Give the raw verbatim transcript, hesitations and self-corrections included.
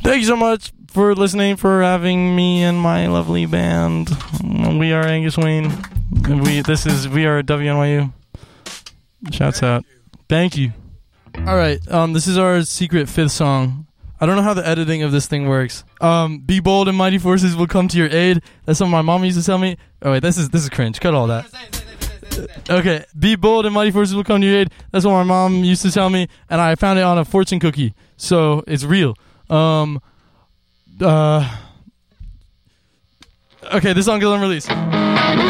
Thank you so much for listening, for having me and my lovely band. We are Angus Wayne. We this is we are W N Y U. Shouts out. Thank you. All right. Um, this is our secret fifth song. I don't know how the editing of this thing works. Um, be bold and mighty forces will come to your aid. That's what my mom used to tell me. Oh wait, this is this is cringe. Cut all that. Okay, be bold and mighty forces will come to your aid. That's what my mom used to tell me, and I found it on a fortune cookie, so it's real. Um, uh, okay, this song goes on release.